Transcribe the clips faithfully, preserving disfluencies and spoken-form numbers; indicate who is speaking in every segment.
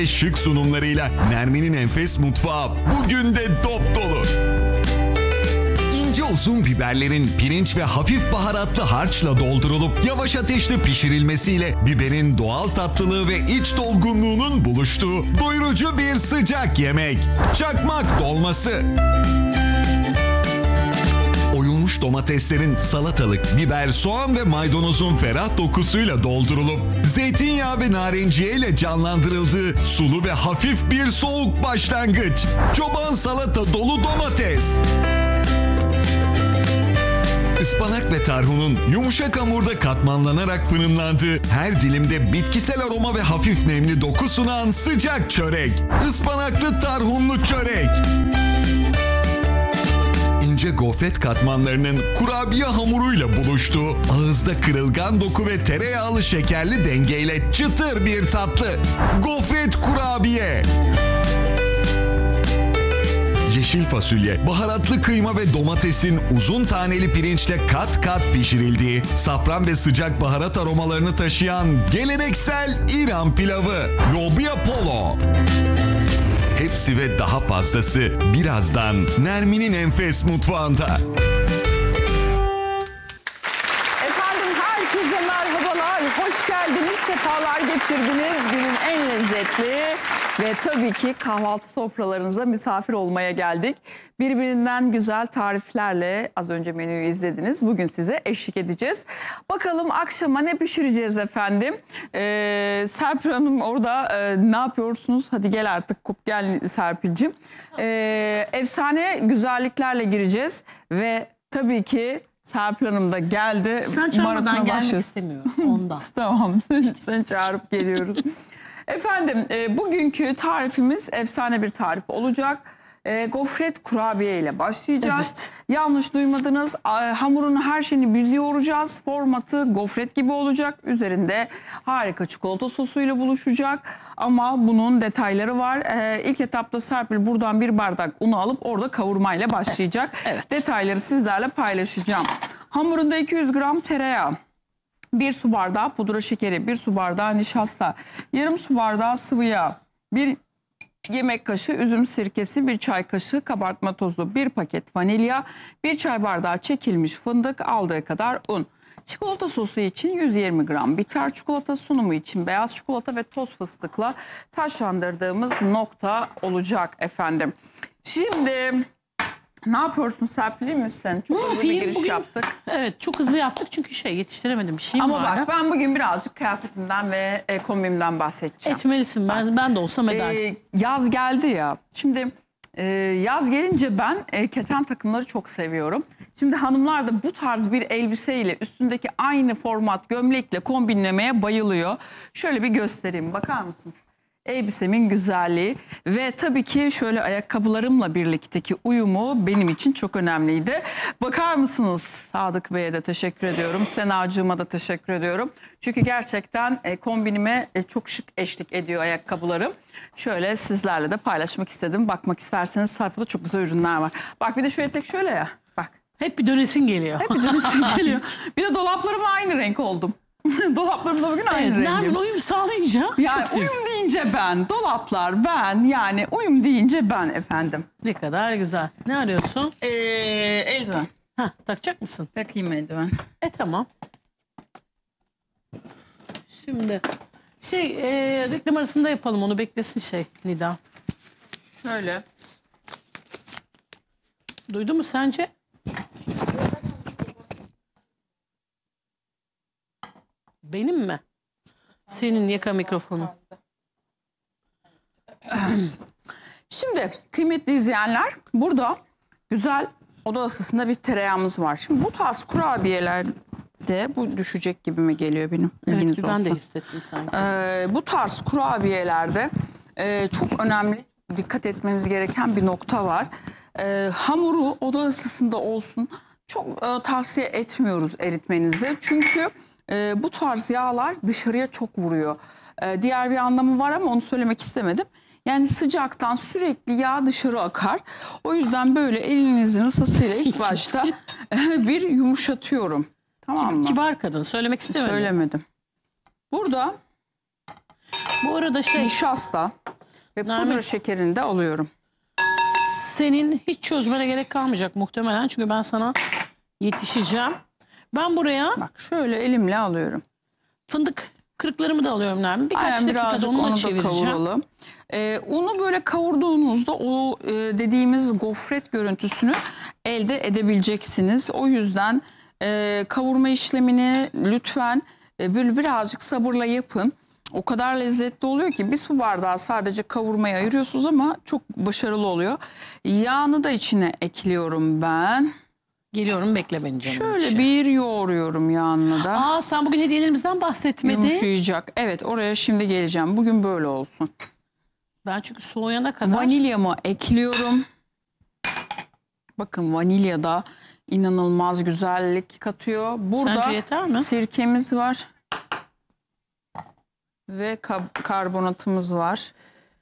Speaker 1: Şık sunumlarıyla Nermin'in enfes mutfağı bugün de dop dolu. İnce uzun biberlerin pirinç ve hafif baharatlı harçla doldurulup yavaş ateşte pişirilmesiyle biberin doğal tatlılığı ve iç dolgunluğunun buluştuğu doyurucu bir sıcak yemek. Çakmak dolması. Oyulmuş domateslerin salatalık, biber, soğan ve maydanozun ferah dokusuyla doldurulup zeytinyağı ve narenciye ile canlandırıldığı sulu ve hafif bir soğuk başlangıç. Çoban salata dolu domates. Ispanak ve tarhunun yumuşak hamurda katmanlanarak fırınlandığı her dilimde bitkisel aroma ve hafif nemli doku sunan sıcak çörek. Ispanaklı tarhunlu çörek. İnce gofret katmanlarının kurabiye hamuruyla buluştuğu ağızda kırılgan doku ve tereyağlı şekerli dengeyle çıtır bir tatlı. Gofret kurabiye. Yeşil fasulye, baharatlı kıyma ve domatesin uzun taneli pirinçle kat kat pişirildiği, safran ve sıcak baharat aromalarını taşıyan geleneksel İran pilavı, Lobya Polo. Hepsi ve daha fazlası birazdan Nermin'in enfes mutfağında.
Speaker 2: Efendim herkese merhabalar, hoş geldiniz, sefalar getirdiniz. Günün en lezzetli ve tabii ki kahvaltı sofralarınıza misafir olmaya geldik. Birbirinden güzel tariflerle az önce menüyü izlediniz. Bugün size eşlik edeceğiz. Bakalım akşama ne pişireceğiz efendim? Ee, Serpil Hanım orada e, ne yapıyorsunuz? Hadi gel artık kop gel Serpil'cim. Ee, efsane güzelliklerle gireceğiz ve tabii ki Serpil Hanım da geldi.
Speaker 3: Sen çağırmadan gelmek
Speaker 2: başlıyoruz.
Speaker 3: istemiyorum ondan.
Speaker 2: Tamam seni çağırıp geliyoruz. Efendim e, bugünkü tarifimiz efsane bir tarif olacak. E, gofret kurabiye ile başlayacağız.
Speaker 3: Evet.
Speaker 2: Yanlış duymadınız. E, hamurunu her şeyini biz yoğuracağız. Formatı gofret gibi olacak. Üzerinde harika çikolata sosuyla buluşacak. Ama bunun detayları var. E, ilk etapta Serpil buradan bir bardak unu alıp orada kavurmayla başlayacak.
Speaker 3: Evet, evet.
Speaker 2: Detayları sizlerle paylaşacağım. Hamurunda iki yüz gram tereyağı, bir su bardağı pudra şekeri, bir su bardağı nişasta, yarım su bardağı sıvı yağ, bir yemek kaşığı üzüm sirkesi, bir çay kaşığı kabartma tozu, bir paket vanilya, bir çay bardağı çekilmiş fındık, aldığı kadar un. Çikolata sosu için yüz yirmi gram bitter çikolata, sunumu için beyaz çikolata ve toz fıstıkla taşlandırdığımız nokta olacak efendim. Şimdi ne yapıyorsun Serpil, iyi misin? Çok hızlı bir giriş
Speaker 3: bugün,
Speaker 2: yaptık.
Speaker 3: Evet, çok hızlı yaptık çünkü şey yetiştiremedim bir şeyim
Speaker 2: Ama
Speaker 3: var.
Speaker 2: bak ben bugün birazcık kıyafetimden ve e, kombimden bahsedeceğim.
Speaker 3: Etmelisin, ben, ben de olsam ederdim.
Speaker 2: Ee, yaz geldi ya. Şimdi e, yaz gelince ben e, keten takımları çok seviyorum. Şimdi hanımlar da bu tarz bir elbiseyle üstündeki aynı format gömlekle kombinlemeye bayılıyor. Şöyle bir göstereyim, bakar mısınız? Elbisemin güzelliği ve tabii ki şöyle ayakkabılarımla birlikteki uyumu benim için çok önemliydi. Bakar mısınız? Sadık Bey'e de teşekkür ediyorum. Senacığıma da teşekkür ediyorum. Çünkü gerçekten e, kombinime e, çok şık eşlik ediyor ayakkabılarım. Şöyle sizlerle de paylaşmak istedim. Bakmak isterseniz sayfada çok güzel ürünler var. Bak bir de şu etek şöyle ya. Bak.
Speaker 3: Hep bir dönesin geliyor.
Speaker 2: Hep bir dönesin geliyor. Bir de dolaplarımla aynı renk oldum. Dolaplarımla bugün aynı
Speaker 3: Evet,
Speaker 2: rengim.
Speaker 3: Nermin uyum sağlayınca
Speaker 2: Yani
Speaker 3: çok
Speaker 2: uyum deyince ben, dolaplar ben, yani uyum deyince ben efendim.
Speaker 3: Ne kadar güzel. Ne arıyorsun?
Speaker 2: Ee, eldiven.
Speaker 3: Heh, takacak mısın?
Speaker 2: Takayım eldiven.
Speaker 3: E tamam. Şimdi şey e, reklam arasında yapalım onu, beklesin şey Nida.
Speaker 2: Şöyle.
Speaker 3: Duydu mu sence? Benim mi? Senin yaka mikrofonu.
Speaker 2: Şimdi kıymetli izleyenler, burada güzel oda ısısında bir tereyağımız var. Şimdi bu tarz kurabiyelerde bu düşecek gibi mi geliyor benim?
Speaker 3: Evet,
Speaker 2: İlginiz
Speaker 3: ben de
Speaker 2: olsun.
Speaker 3: hissettim sanki.
Speaker 2: Ee, bu tarz kurabiyelerde e, çok önemli, dikkat etmemiz gereken bir nokta var. Ee, hamuru oda ısısında olsun. Çok e, tavsiye etmiyoruz eritmenizi. Çünkü e, bu tarz yağlar dışarıya çok vuruyor. E, diğer bir anlamı var ama onu söylemek istemedim. Yani sıcaktan sürekli yağ dışarı akar. O yüzden böyle elinizin ısısıyla ilk başta bir yumuşatıyorum. Tamam mı?
Speaker 3: Kibar kadın, söylemek istemedim.
Speaker 2: Söylemedim. Burada
Speaker 3: Bu arada şey
Speaker 2: Nişasta ve
Speaker 3: Nermin-
Speaker 2: pudra şekerini de alıyorum.
Speaker 3: senin hiç çözmene gerek kalmayacak muhtemelen. Çünkü ben sana yetişeceğim. Ben buraya
Speaker 2: Bak şöyle elimle alıyorum.
Speaker 3: fındık kırıklarımı da alıyorum Nermin. Birkaç
Speaker 2: Aynen,
Speaker 3: dakikada
Speaker 2: birazcık
Speaker 3: onunla
Speaker 2: onu da
Speaker 3: çevireceğim.
Speaker 2: kavuralım. Ee, unu böyle kavurduğunuzda o e, dediğimiz gofret görüntüsünü elde edebileceksiniz. O yüzden e, kavurma işlemini lütfen e, böyle birazcık sabırla yapın. O kadar lezzetli oluyor ki bir su bardağı sadece kavurmaya ayırıyorsunuz ama çok başarılı oluyor. Yağını da içine ekliyorum ben.
Speaker 3: Geliyorum, bekle beni canım.
Speaker 2: Şöyle
Speaker 3: içi.
Speaker 2: bir yoğuruyorum yağını da.
Speaker 3: Aa, sen bugün hediyelerimizden bahsetmedin.
Speaker 2: Yumuşayacak. Evet, oraya şimdi geleceğim. Bugün böyle olsun.
Speaker 3: Ben çünkü soğuyana kadar.
Speaker 2: Vanilyamı ekliyorum. Bakın vanilya da inanılmaz güzellik katıyor. Burada
Speaker 3: Sence yeter mi?
Speaker 2: sirkemiz var. Ve kab- karbonatımız var.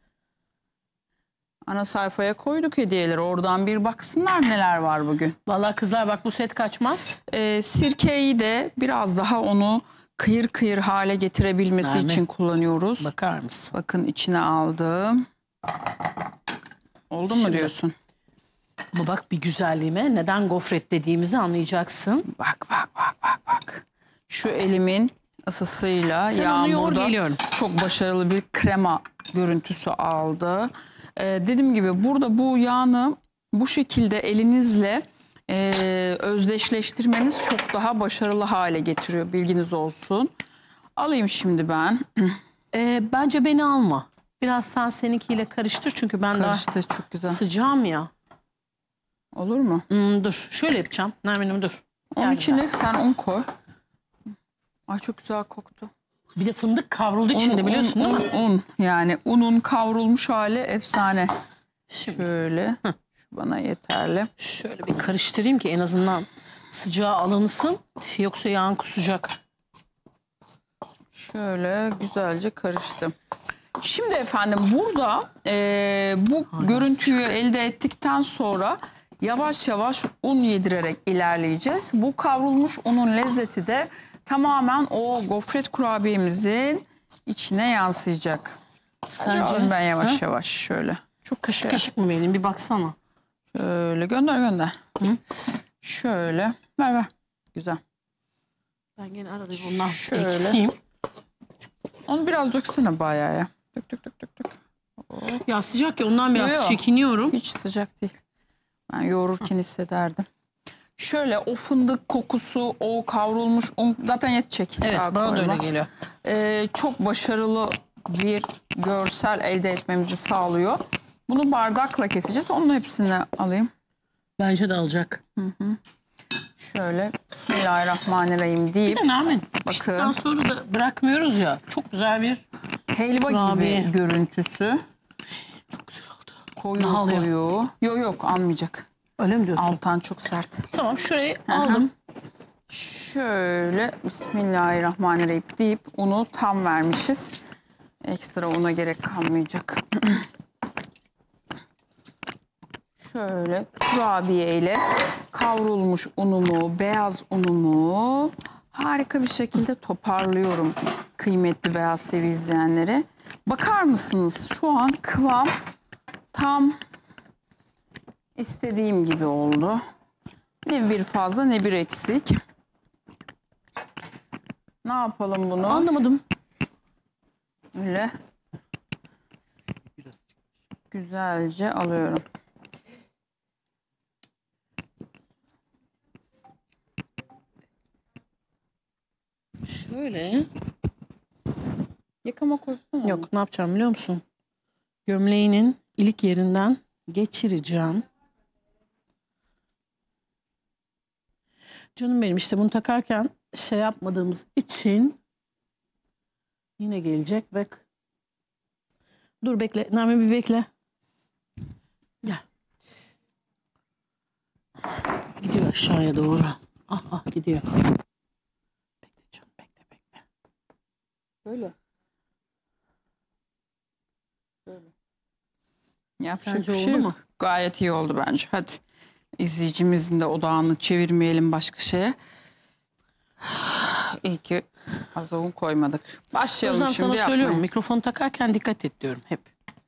Speaker 2: Ana sayfaya koyduk hediyeleri. Oradan bir baksınlar neler var bugün.
Speaker 3: Vallahi kızlar bak, bu set kaçmaz.
Speaker 2: Ee, sirkeyi de biraz daha onu kıyır kıyır hale getirebilmesi
Speaker 3: Nermin,
Speaker 2: için kullanıyoruz.
Speaker 3: Bakar mısın?
Speaker 2: Bakın içine aldım. Oldu mu
Speaker 3: Şimdi.
Speaker 2: diyorsun?
Speaker 3: Ama bak bir güzelliğime, neden gofret dediğimizi anlayacaksın.
Speaker 2: Bak bak bak bak bak. Şu elimin ısısıyla
Speaker 3: Sen onu yoğur,
Speaker 2: yağmurda
Speaker 3: geliyorum.
Speaker 2: çok başarılı bir krema görüntüsü aldı. Ee, dediğim gibi burada bu yağını bu şekilde elinizle e, özdeşleştirmeniz çok daha başarılı hale getiriyor. Bilginiz olsun. Alayım şimdi ben.
Speaker 3: Ee, bence beni alma. Biraz sen seninkiyle karıştır çünkü ben
Speaker 2: Karıştı, çok
Speaker 3: daha
Speaker 2: güzel.
Speaker 3: sıcağım ya.
Speaker 2: Olur mu?
Speaker 3: Hmm, dur şöyle yapacağım. Nermin'im dur.
Speaker 2: Onun
Speaker 3: Gel
Speaker 2: içine
Speaker 3: güzel.
Speaker 2: sen un koy. Ay çok güzel koktu.
Speaker 3: Bir de fındık kavruldu içinde,
Speaker 2: Un,
Speaker 3: biliyorsun
Speaker 2: un,
Speaker 3: değil mi?
Speaker 2: un, un. Yani unun kavrulmuş hali efsane.
Speaker 3: Şimdi
Speaker 2: Şöyle. Şu bana yeterli.
Speaker 3: şöyle bir karıştırayım ki en azından sıcağı alınsın. Yoksa yağın kusacak.
Speaker 2: Şöyle güzelce karıştı. Şimdi efendim burada e, bu görüntüyü elde ettikten sonra yavaş yavaş un yedirerek ilerleyeceğiz. Bu kavrulmuş unun lezzeti de tamamen o gofret kurabiyemizin içine yansıyacak.
Speaker 3: Sence?
Speaker 2: Alayım ben yavaş
Speaker 3: Ha?
Speaker 2: yavaş şöyle. Çok
Speaker 3: Kaşık kaşık mı vereyim, bir baksana.
Speaker 2: Şöyle gönder gönder.
Speaker 3: Hı?
Speaker 2: Şöyle ver ver. Güzel.
Speaker 3: Ben gene arada bundan
Speaker 2: Şöyle.
Speaker 3: ekleyeyim.
Speaker 2: Onu biraz döksene bayağı ya. Dök dök dök dök dök.
Speaker 3: Ya sıcak ya, ondan biraz
Speaker 2: Yo, yo.
Speaker 3: çekiniyorum.
Speaker 2: Hiç sıcak değil. Ben yoğururken hissederdim. Şöyle o fındık kokusu, o kavrulmuş un zaten yetecek.
Speaker 3: Evet,
Speaker 2: Daha
Speaker 3: bana da
Speaker 2: koyma.
Speaker 3: öyle geliyor.
Speaker 2: Ee, çok başarılı bir görsel elde etmemizi sağlıyor. Bunu bardakla keseceğiz. Onun hepsini alayım.
Speaker 3: Bence de alacak.
Speaker 2: Şöyle Bismillahirrahmanirrahim deyip
Speaker 3: Bir de Nermin,
Speaker 2: bakın
Speaker 3: piştikten sonra da bırakmıyoruz ya. Çok güzel bir
Speaker 2: helva
Speaker 3: kurabiye.
Speaker 2: gibi görüntüsü.
Speaker 3: Çok güzel oldu.
Speaker 2: Koyu
Speaker 3: Daha alıyor.
Speaker 2: koyu. Yok yok almayacak.
Speaker 3: Öyle mi diyorsun?
Speaker 2: Altan çok sert.
Speaker 3: Tamam, şurayı aldım.
Speaker 2: Şöyle Bismillahirrahmanirrahim deyip unu tam vermişiz. Ekstra una gerek kalmayacak. Şöyle kurabiye ile kavrulmuş unumu, beyaz unumu harika bir şekilde toparlıyorum kıymetli Beyaz T V izleyenleri. Bakar mısınız? Şu an kıvam tam istediğim gibi oldu. Ne bir fazla ne bir eksik. Ne yapalım bunu?
Speaker 3: Anlamadım.
Speaker 2: Öyle güzelce alıyorum.
Speaker 3: Şöyle.
Speaker 2: Yakama koysana.
Speaker 3: Yok, ne yapacağım biliyor musun? Gömleğinin ilik yerinden geçireceğim. Canım benim, işte bunu takarken şey yapmadığımız için yine gelecek ve dur bekle Nermin, bir bekle. Gel. Gidiyor aşağıya doğru. Ah ah gidiyor. Bekle canım, bekle bekle.
Speaker 2: Böyle. Böyle. Yapacak
Speaker 3: Sence
Speaker 2: bir
Speaker 3: oldu
Speaker 2: şey yok.
Speaker 3: mu?
Speaker 2: Gayet iyi oldu bence. Hadi izleyicimizin de odağını çevirmeyelim başka şeye. iyi ki fazla un koymadık. Başlayalım
Speaker 3: Özlem,
Speaker 2: şimdi
Speaker 3: sana
Speaker 2: yapmaya.
Speaker 3: söylüyorum, mikrofonu takarken dikkat et diyorum hep.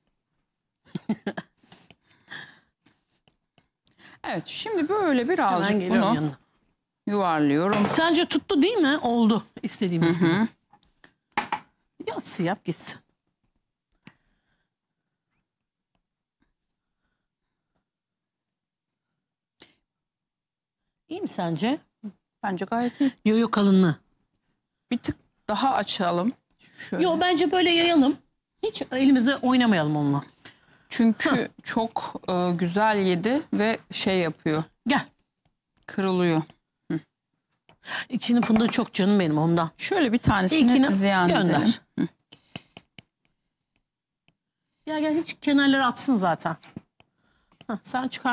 Speaker 2: Evet, şimdi böyle
Speaker 3: Hemen
Speaker 2: birazcık
Speaker 3: geliyorum
Speaker 2: bunu
Speaker 3: yanına.
Speaker 2: yuvarlıyorum.
Speaker 3: Sence tuttu değil mi? Oldu istediğimiz gibi. Yatsı yap gitsin. İyi mi sence?
Speaker 2: Bence gayet iyi.
Speaker 3: Yo yo, kalınlığı.
Speaker 2: Bir tık daha açalım. Şöyle.
Speaker 3: Yo, bence böyle yayalım. Hiç elimizde oynamayalım onunla.
Speaker 2: Çünkü çok e, güzel yedi ve şey yapıyor.
Speaker 3: Gel.
Speaker 2: Kırılıyor.
Speaker 3: İçinin fındığı çok canım benim ondan.
Speaker 2: Şöyle bir tanesini
Speaker 3: İlkini
Speaker 2: ziyan
Speaker 3: gönder.
Speaker 2: edelim.
Speaker 3: Gel gel, hiç kenarları atsın zaten. Hah, sen çıkar.